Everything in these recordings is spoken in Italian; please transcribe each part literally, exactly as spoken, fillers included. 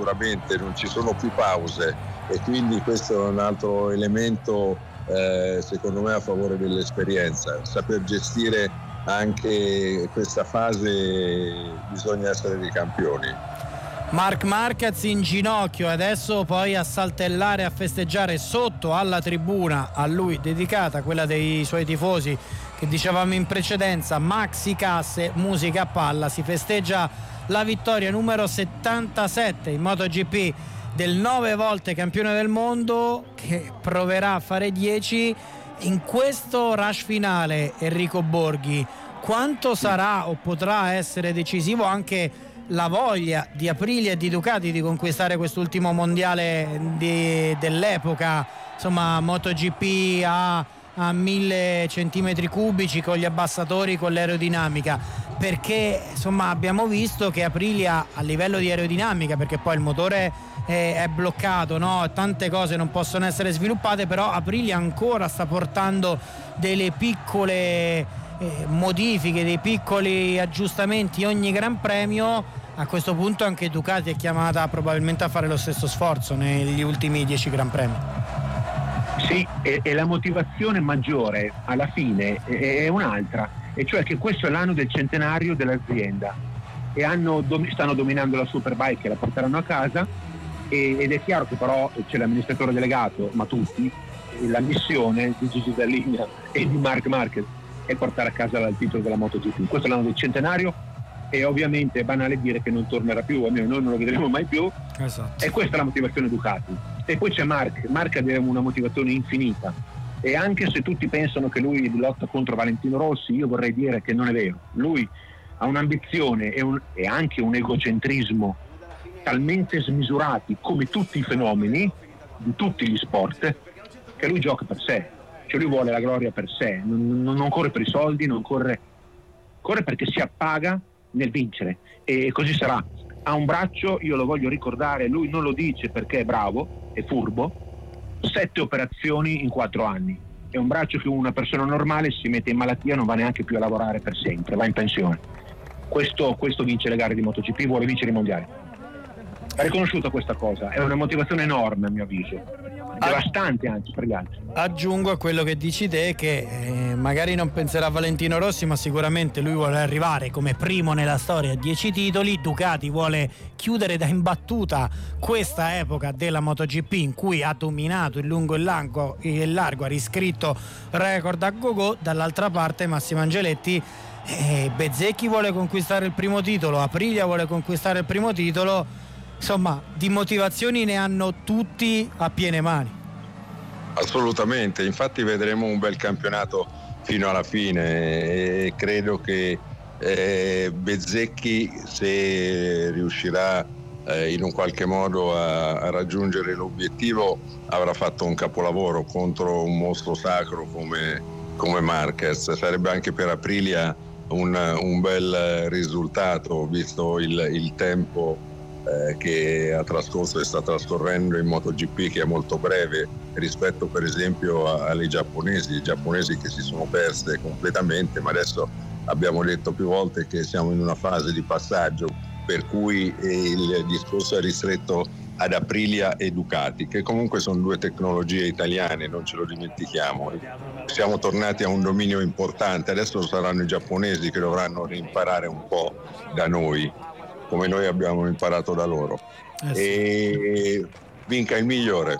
sicuramente non ci sono più pause e quindi questo è un altro elemento eh, secondo me a favore dell'esperienza. Saper gestire anche questa fase bisogna essere dei campioni. Marc Marquez in ginocchio, adesso poi a saltellare, a festeggiare sotto alla tribuna a lui dedicata, quella dei suoi tifosi che dicevamo in precedenza, maxi casse, musica a palla. Si festeggia la vittoria numero settantasette in MotoGP del nove volte campione del mondo, che proverà a fare dieci in questo rush finale. Enrico Borghi, quanto sarà o potrà essere decisivo anche la voglia di Aprilia e di Ducati di conquistare quest'ultimo mondiale di, dell'epoca, insomma MotoGP a, a mille centimetri cubici, con gli abbassatori, con l'aerodinamica, perché insomma abbiamo visto che Aprilia a livello di aerodinamica, perché poi il motore è, è bloccato, no? Tante cose non possono essere sviluppate, però Aprilia ancora sta portando delle piccole Eh, modifiche, dei piccoli aggiustamenti ogni Gran Premio. A questo punto anche Ducati è chiamata probabilmente a fare lo stesso sforzo negli ultimi dieci Gran Premi. Sì, e, e la motivazione maggiore alla fine è, è un'altra, e cioè che questo è l'anno del centenario dell'azienda e hanno, stanno dominando la Superbike e la porteranno a casa, e, ed è chiaro che però c'è l'amministratore delegato, ma tutti, la missione di Gigi Dall'Igna e di Marc Marquez e portare a casa il titolo della MotoGP. Questo è l'anno del centenario e ovviamente è banale dire che non tornerà più, almeno noi non lo vedremo mai più. Esatto. E questa è la motivazione Ducati. E poi c'è Marc, Marc ha una motivazione infinita, e anche se tutti pensano che lui lotta contro Valentino Rossi, io vorrei dire che non è vero. Lui ha un'ambizione e, un, e anche un egocentrismo talmente smisurati, come tutti i fenomeni di tutti gli sport, che lui gioca per sé. Cioè lui vuole la gloria per sé, non, non corre per i soldi, non corre, corre perché si appaga nel vincere, e così sarà. Ha un braccio, io lo voglio ricordare, lui non lo dice perché è bravo, è furbo, sette operazioni in quattro anni. È un braccio che una persona normale si mette in malattia, non va neanche più a lavorare per sempre, va in pensione. Questo, questo vince le gare di MotoGP, vuole vincere i mondiali. Ha riconosciuto questa cosa, è una motivazione enorme a mio avviso, devastante anche per gli altri. Aggiungo a quello che dici te che eh, magari non penserà a Valentino Rossi, ma sicuramente lui vuole arrivare come primo nella storia a dieci titoli. Ducati vuole chiudere da imbattuta questa epoca della MotoGP in cui ha dominato il lungo e il largo, il largo ha riscritto record a go-go. Dall'altra parte Massimo Angeletti, eh, Bezzecchi vuole conquistare il primo titolo, Aprilia vuole conquistare il primo titolo. Insomma, di motivazioni ne hanno tutti a piene mani. Assolutamente, infatti vedremo un bel campionato fino alla fine, e credo che eh, Bezzecchi, se riuscirà eh, in un qualche modo a, a raggiungere l'obiettivo, avrà fatto un capolavoro contro un mostro sacro come, come Marquez. Sarebbe anche per Aprilia un, un bel risultato, visto il, il tempo Eh, che ha trascorso e sta trascorrendo in MotoGP, che è molto breve rispetto per esempio a, alle giapponesi, i giapponesi che si sono perse completamente, ma adesso abbiamo detto più volte che siamo in una fase di passaggio, per cui eh, il discorso è ristretto ad Aprilia e Ducati, che comunque sono due tecnologie italiane, non ce lo dimentichiamo. Siamo tornati a un dominio importante, adesso saranno i giapponesi che dovranno rimparare un po' da noi, come noi abbiamo imparato da loro. Eh sì. E vinca il migliore.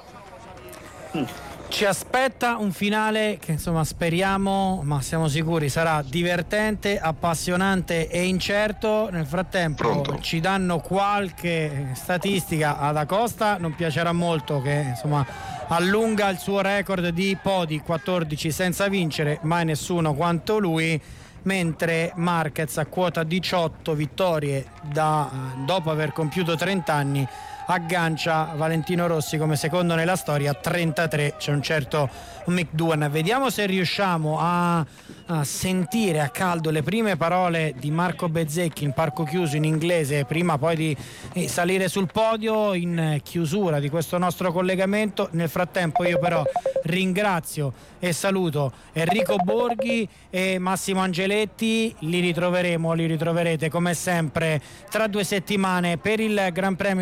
Ci aspetta un finale che insomma speriamo, ma siamo sicuri sarà divertente, appassionante e incerto. Nel frattempo Pronto. Ci danno qualche statistica. Ad Acosta non piacerà molto che insomma allunga il suo record di podi, quattordici senza vincere, mai nessuno quanto lui, mentre Marquez a quota diciotto vittorie da, dopo aver compiuto trenta anni, aggancia Valentino Rossi come secondo nella storia a trentatré. C'è un certo Mick Doohan. Vediamo se riusciamo a, a sentire a caldo le prime parole di Marco Bezzecchi in parco chiuso in inglese, prima poi di eh, salire sul podio in chiusura di questo nostro collegamento. Nel frattempo io però ringrazio e saluto Enrico Borghi e Massimo Angeletti. Li ritroveremo, li ritroverete come sempre tra due settimane per il Gran Premio